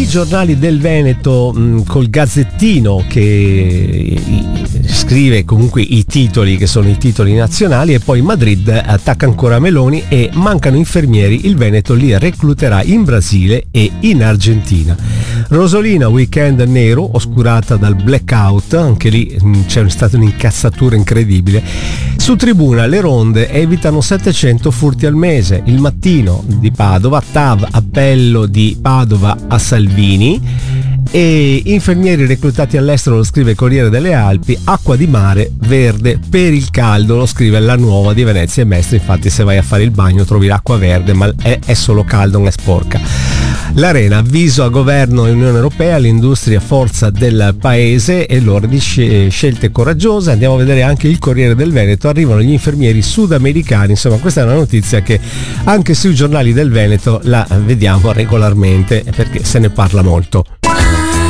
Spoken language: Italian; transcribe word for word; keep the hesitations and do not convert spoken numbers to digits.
i giornali del Veneto mh, col Gazzettino che i, scrive comunque i titoli che sono i titoli nazionali, e poi Madrid attacca ancora Meloni e mancano infermieri, il Veneto li recluterà in Brasile e in Argentina. Rosolina, weekend nero, oscurata dal blackout, anche lì mh, c'è stata un'incazzatura incredibile. Su Tribuna le ronde evitano settecento furti al mese. Il Mattino di Padova, T A V, appello di Padova a Salvini. E infermieri reclutati all'estero, lo scrive il Corriere delle Alpi. Acqua di mare verde per il caldo, lo scrive La Nuova di Venezia e Mestre. Infatti se vai a fare il bagno trovi l'acqua verde, ma è, è solo caldo, non è sporca. L'Arena, avviso a governo e Unione Europea, l'industria forza del paese e l'ora di scelte coraggiose. Andiamo a vedere anche il Corriere del Veneto, arrivano gli infermieri sudamericani. Insomma, questa è una notizia che anche sui giornali del Veneto la vediamo regolarmente perché se ne parla molto.